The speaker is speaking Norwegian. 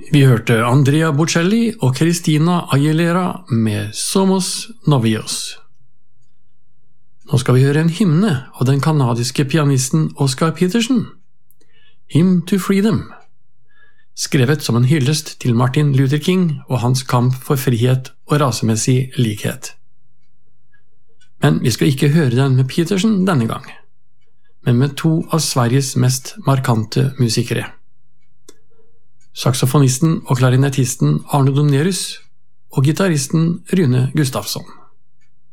Vi hørte Andrea Bocelli og Christina Aguilera med Somos Novios. Nå skal vi høre en hymne av den kanadiske pianisten Oscar Peterson, Hymn to Freedom, skrevet som en hyllest til Martin Luther King og hans kamp for frihet og rasemessig likhet. Men vi skal ikke høre den med Peterson denne gang, men med to av Sveriges mest markante musikere. Saksofonisten og klarinettisten Arno Domnerus og gitaristen Rune Gustafsson.